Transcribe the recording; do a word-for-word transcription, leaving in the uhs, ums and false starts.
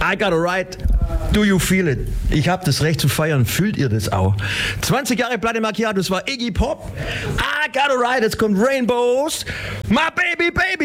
I got a right. Do you feel it? Ich hab das Recht zu feiern. Fühlt ihr das auch? zwanzig Jahre Platte Macchiato, das war Iggy Pop. I got a right. Jetzt kommt Rainbows. My baby, baby.